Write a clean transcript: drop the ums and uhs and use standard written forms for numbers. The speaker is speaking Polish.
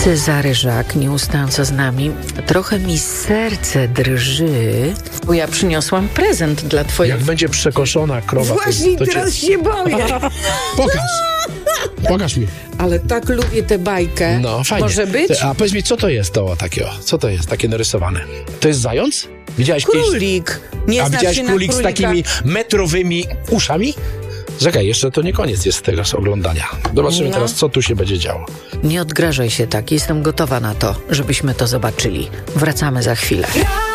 Cezary Żak, nieustająco z nami. Trochę mi serce drży, bo ja przyniosłam prezent dla twojej... Jak będzie przekoszona krowa, Właśnie to teraz się boję. Pokaż mi. Ale tak lubię tę bajkę. No, fajnie. Może być? A powiedz mi, co to jest to takiego? Co to jest takie narysowane? To jest zając? Widziałeś kiedyś... Królik. Nie A znasz widziałeś się na królik z królika? takimi metrowymi uszami? Czekaj, jeszcze to nie koniec jest tego oglądania. Zobaczymy teraz, co tu się będzie działo. Nie odgrażaj się tak. Jestem gotowa na to, żebyśmy to zobaczyli. Wracamy za chwilę.